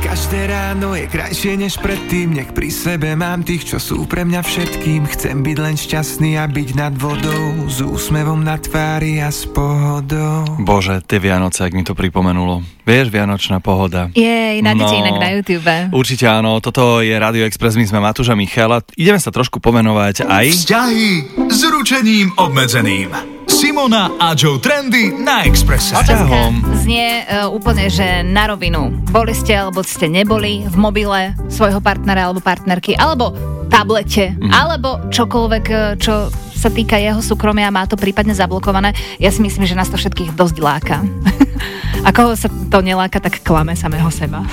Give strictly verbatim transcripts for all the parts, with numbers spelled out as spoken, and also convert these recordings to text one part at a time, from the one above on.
Každé ráno je krajšie než predtým, nech pri sebe mám tých, čo sú pre mňa všetkým. Chcem byť len šťastný a byť nad vodou, s úsmevom na tvári a s pohodou. Bože, tie Vianoce, ak mi to pripomenulo. Vieš, Vianočná pohoda. Jej, nájdete no, inak na YouTube. Určite áno, toto je Radio Express, my sme Matúš a Michala. Ideme sa trošku povenovať aj... Vzťahy s ručením obmedzeným. Simona a Joe Trendy na Expresse. Otázka znie uh, úplne, že na rovinu. Boli ste alebo ste neboli v mobile svojho partnera alebo partnerky, alebo tablete, mm. alebo čokoľvek, čo sa týka jeho súkromia a má to prípadne zablokované. Ja si myslím, že nás to všetkých dosť láka. A koho sa to neláka, tak klame samého seba.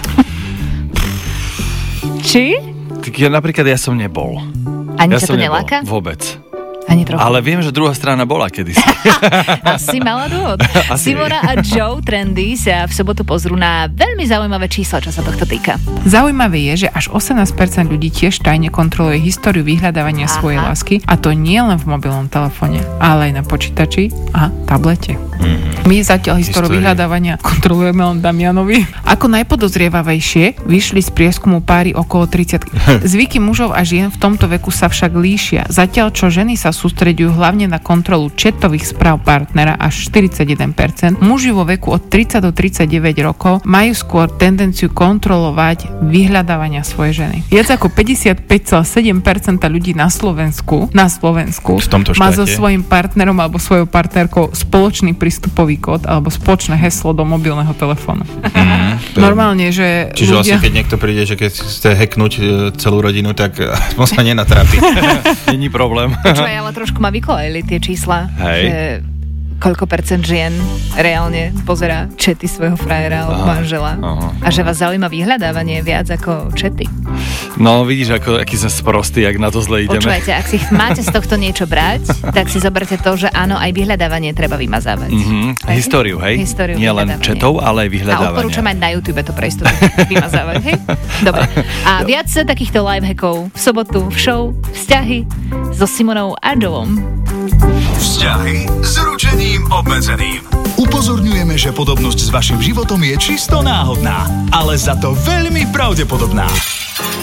Či? Tak ja, napríklad ja som nebol. Ani ja ťa to neláka? Vôbec. Ani trochu. Ale viem, že druhá strana bola kedysi. Asi mala dôvod. Asi Simona a Joe Trendy sa v sobotu pozrú na veľmi zaujímavé čísla, čo sa tohto týka. Zaujímavé je, že až osemnásť percent ľudí tiež tajne kontroluje históriu vyhľadávania Aha. svojej lásky, a to nie len v mobilnom telefóne, ale aj na počítači a tablete. Mm-hmm. My zatiaľ históriu vyhľadávania kontrolujeme len Damianovi. Ako najpodozrievavejšie vyšli z prieskumu páry okolo tridsiatky. Zvyky mužov a žien v tomto veku sa však líšia. Zatiaľ, čo ženy sa sústreďujú hlavne na kontrolu chatových správ partnera až štyridsaťjeden percent, muži vo veku od tridsať do tridsaťdeväť rokov majú skôr tendenciu kontrolovať vyhľadávania svojej ženy. Viac ako päťdesiatpäť celá sedem percent ľudí na Slovensku, na Slovensku má so svojím partnerom alebo svojou partnerkou spoločný prístupový kód alebo spoločné heslo do mobilného telefónu. Mm, Normálne, že Čiže ľudia... vlastne, keď niekto príde, že keď chce hacknúť celú rodinu, tak aspoň sa nenatrápi. Není problém. Počúvaj, ale trošku ma vykolajili tie čísla. Hej. Že koľko percent žien reálne pozerá čety svojho frajera alebo manžela. Aha, a že vás zaujíma vyhľadávanie viac ako čety. No vidíš, ako, aký sme sprostí, ak na to zle ideme. Počúvajte, ak si máte z tohto niečo brať, tak si zoberte to, že áno, aj vyhľadávanie treba vymazávať. Mm-hmm. Hej? Históriu, hej? Históriu nie len četov, ale aj vyhľadávanie. A odporúčam aj na YouTube to pre istotu vymazávať, hej? Dobre. A viac takýchto livehackov v sobotu v show Vzťahy so Simonou a Joeom. Vzťahy s ručením obmedzeným. Upozorňujeme, že podobnosť s vašim životom je čisto náhodná, ale za to veľmi pravdepodobná.